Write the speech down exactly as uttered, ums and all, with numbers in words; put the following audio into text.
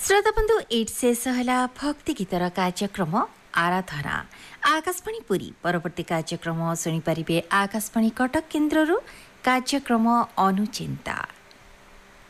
श्रोताबंधु eight शेष है भक्ति गीतर कार्यक्रम आराधना आकाशवाणी पुरी परवर्ती कार्यक्रम शुणिपारे आकाशवाणी कटक केन्द्र कार्यक्रम अनुचिंता।